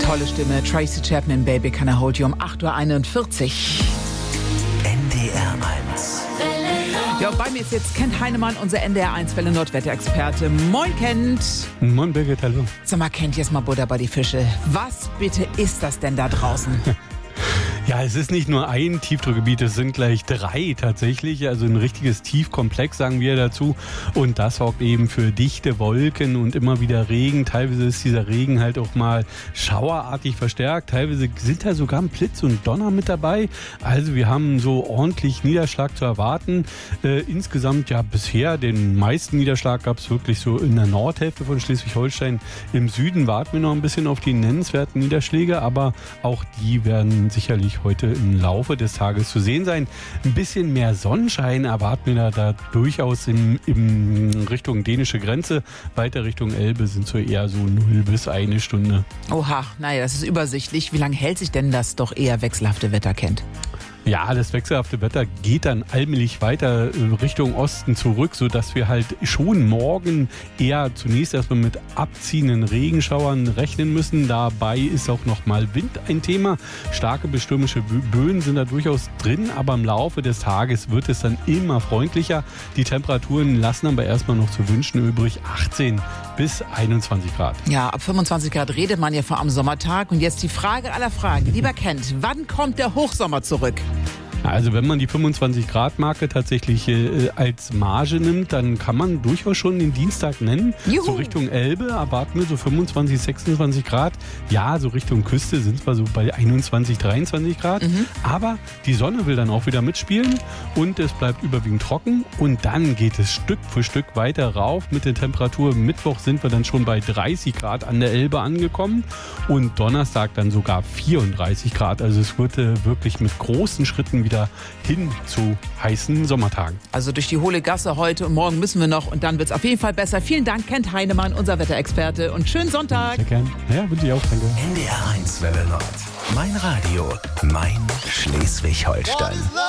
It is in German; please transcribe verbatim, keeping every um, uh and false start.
Tolle Stimme. Tracy Chapman, Baby Can I Hold You um acht Uhr einundvierzig. N D R eins. Ja, und bei mir ist jetzt Kent Heinemann, unser N D R eins Welle Nordwetterexperte. Moin, Kent. Moin, Birgit, hallo. Sag mal, Kent, jetzt mal Butter bei die Fische. Was bitte ist das denn da draußen? Ja, es ist nicht nur ein Tiefdruckgebiet, es sind gleich drei tatsächlich. Also ein richtiges Tiefkomplex, sagen wir dazu. Und das sorgt eben für dichte Wolken und immer wieder Regen. Teilweise ist dieser Regen halt auch mal schauerartig verstärkt. Teilweise sind da sogar ein Blitz und Donner mit dabei. Also wir haben so ordentlich Niederschlag zu erwarten. Äh, insgesamt ja bisher den meisten Niederschlag gab es wirklich so in der Nordhälfte von Schleswig-Holstein. Im Süden warten wir noch ein bisschen auf die nennenswerten Niederschläge, aber auch die werden sicherlich heute im Laufe des Tages zu sehen sein. Ein bisschen mehr Sonnenschein erwarten wir da, da durchaus in, in Richtung dänische Grenze. Weiter Richtung Elbe sind so eher so null bis eine Stunde. Oha, naja, das ist übersichtlich. Wie lange hält sich denn das doch eher wechselhafte Wetter, Kent? Ja, das wechselhafte Wetter geht dann allmählich weiter Richtung Osten zurück, sodass wir halt schon morgen eher zunächst erstmal mit abziehenden Regenschauern rechnen müssen. Dabei ist auch nochmal Wind ein Thema. Starke bis stürmische Böen sind da durchaus drin, aber im Laufe des Tages wird es dann immer freundlicher. Die Temperaturen lassen aber erstmal noch zu wünschen übrig. achtzehn bis einundzwanzig Grad. Ja, ab fünfundzwanzig Grad redet man ja vor am Sommertag. Und jetzt die Frage aller Fragen. Lieber Kent, wann kommt der Hochsommer zurück? Also wenn man die fünfundzwanzig Grad Marke tatsächlich äh, als Marge nimmt, dann kann man durchaus schon den Dienstag nennen. Juhu. So Richtung Elbe erwarten wir so fünfundzwanzig, sechsundzwanzig Grad. Ja, so Richtung Küste sind wir so bei einundzwanzig, dreiundzwanzig Grad. Mhm. Aber die Sonne will dann auch wieder mitspielen und es bleibt überwiegend trocken. Und dann geht es Stück für Stück weiter rauf mit der Temperatur. Mittwoch sind wir dann schon bei dreißig Grad an der Elbe angekommen und Donnerstag dann sogar vierunddreißig Grad. Also es wird äh, wirklich mit großen Schritten wieder hin zu heißen Sommertagen. Also durch die hohle Gasse heute und morgen müssen wir noch und dann wird es auf jeden Fall besser. Vielen Dank, Kent Heinemann, unser Wetterexperte, und schönen Sonntag. Sehr gern. Ja, wünsche ich auch. Danke. N D R eins Welle Nord. Mein Radio, mein Schleswig-Holstein.